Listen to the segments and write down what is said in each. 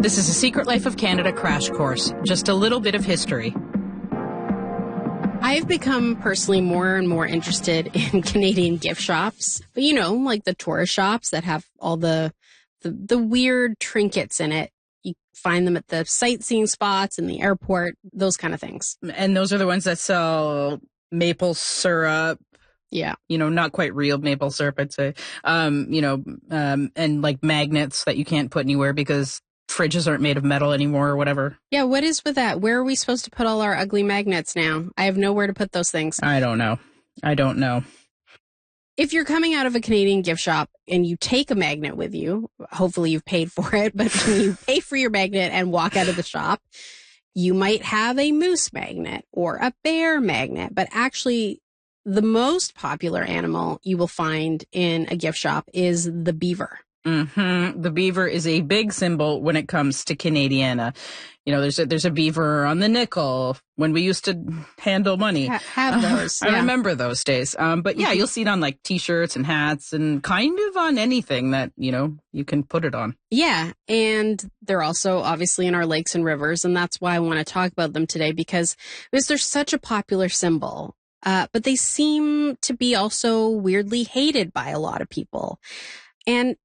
This is a Secret Life of Canada crash course, just a little bit of history. I've become personally more and more interested in Canadian gift shops, but like the tourist shops that have all the weird trinkets in it. You find them at the sightseeing spots in the airport, those kind of things. And those are the ones that sell maple syrup. Yeah. Not quite real maple syrup, I'd say. And like magnets that you can't put anywhere because fridges aren't made of metal anymore or whatever. Yeah, what is with that? Where are we supposed to put all our ugly magnets now? I have nowhere to put those things. I don't know. If you're coming out of a Canadian gift shop and you take a magnet with you, hopefully you've paid for it, but when you pay for your magnet and walk out of the shop, you might have a moose magnet or a bear magnet, but actually the most popular animal you will find in a gift shop is the beaver. Mm-hmm. The beaver is a big symbol when it comes to Canadiana. There's a beaver on the nickel when we used to handle money. Have those. I remember those days. But yeah, you'll see it on like t-shirts and hats and kind of on anything that, you can put it on. Yeah. And they're also obviously in our lakes and rivers. And that's why I want to talk about them today because they're such a popular symbol. But they seem to be also weirdly hated by a lot of people. And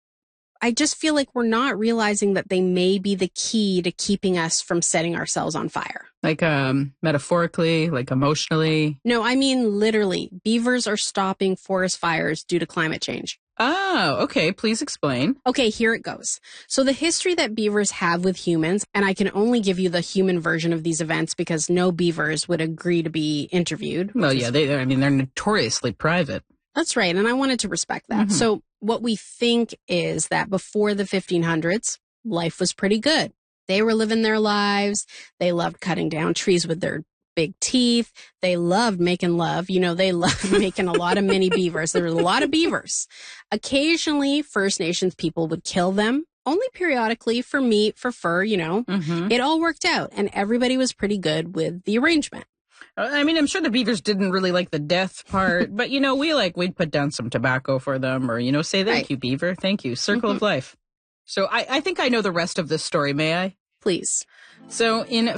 I just feel like we're not realizing that they may be the key to keeping us from setting ourselves on fire. Like metaphorically, like emotionally? No, I mean literally. Beavers are stopping forest fires due to climate change. Oh, okay. Please explain. Okay, here it goes. So the history that beavers have with humans, and I can only give you the human version of these events because no beavers would agree to be interviewed. Well, yeah, they're notoriously private. That's right, and I wanted to respect that. Mm-hmm. So what we think is that before the 1500s, life was pretty good. They were living their lives. They loved cutting down trees with their big teeth. They loved making love. They loved making a lot of mini beavers. There was a lot of beavers. Occasionally, First Nations people would kill them, only periodically for meat, for fur, Mm-hmm. It all worked out, and everybody was pretty good with the arrangement. I mean, I'm sure the beavers didn't really like the death part, but, we'd put down some tobacco for them or, say, thank you, beaver. Thank you. Circle of life. So I think I know the rest of this story. May I? Please. So in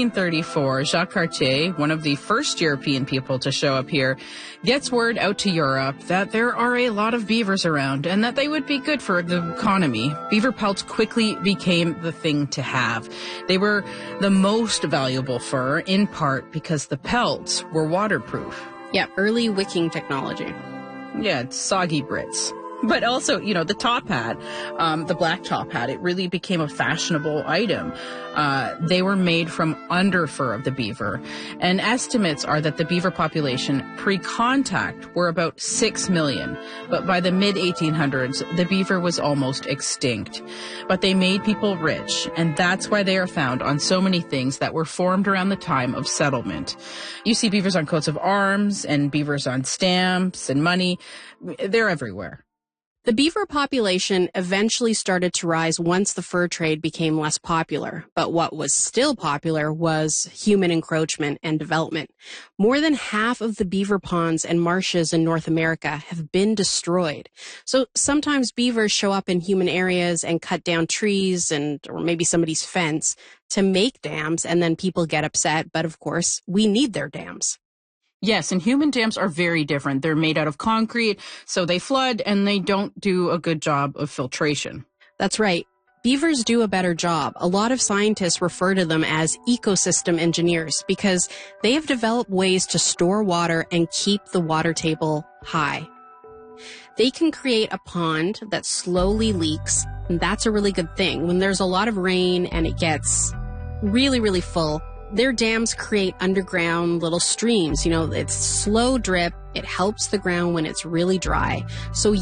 1534, Jacques Cartier, one of the first European people to show up here, gets word out to Europe that there are a lot of beavers around and that they would be good for the economy. Beaver pelts quickly became the thing to have. They were the most valuable fur, in part because the pelts were waterproof. Yeah, early wicking technology. Yeah, it's soggy Brits. But also, the top hat, the black top hat, it really became a fashionable item. They were made from underfur of the beaver. And estimates are that the beaver population pre-contact were about 6 million. But by the mid-1800s, the beaver was almost extinct. But they made people rich, and that's why they are found on so many things that were formed around the time of settlement. You see beavers on coats of arms and beavers on stamps and money. They're everywhere. The beaver population eventually started to rise once the fur trade became less popular, but what was still popular was human encroachment and development. More than half of the beaver ponds and marshes in North America have been destroyed. So sometimes beavers show up in human areas and cut down trees or maybe somebody's fence to make dams, and then people get upset, but of course, we need their dams. Yes, and human dams are very different. They're made out of concrete, so they flood, and they don't do a good job of filtration. That's right. Beavers do a better job. A lot of scientists refer to them as ecosystem engineers because they have developed ways to store water and keep the water table high. They can create a pond that slowly leaks, and that's a really good thing. When there's a lot of rain and it gets really, really full, their dams create underground little streams. It's slow drip. It helps the ground when it's really dry. So